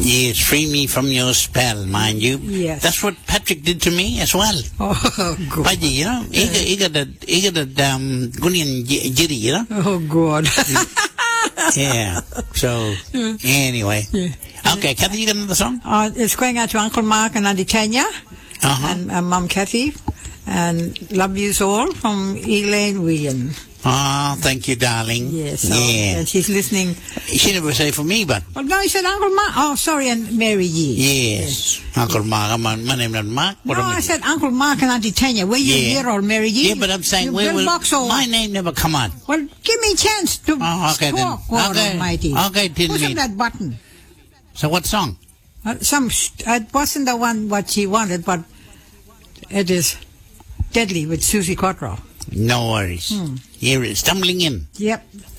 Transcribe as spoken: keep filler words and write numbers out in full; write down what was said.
Yes, free me from your spell, mind you. Yes. That's what Patrick did to me as well. Oh, God. Paji, you know, he got, he got a, he got a, um, Gunian jiri, you know? Oh, God. Yeah. So, anyway. Yeah. Okay, Kathy, you got another song? Uh, it's going out to Uncle Mark and Auntie Tanya Uh-huh. and, and Mum Kathy. And love yous all from Elaine William. Oh, thank you, darling. Yes. So, yeah. And she's listening. She never say for me, but... Well, no, he said Uncle Mark. Oh, sorry, and Mary Yee. Yes. yes. Uncle Mark. My, my name is Mark. What no, I said Uncle Mark and Auntie Tanya. Were you yeah. here or Mary Yee? Yeah, but I'm saying... You Where will, Vauxhall. my name never come out. Well, give me a chance to oh, okay, talk, then. God okay. Almighty. Okay, didn't Push mean. up that button. So what song? Uh, some... Uh, it wasn't the one what she wanted, but it is Deadly with Susie Cottrell. No worries. Hmm. Here it is, stumbling in. Yep.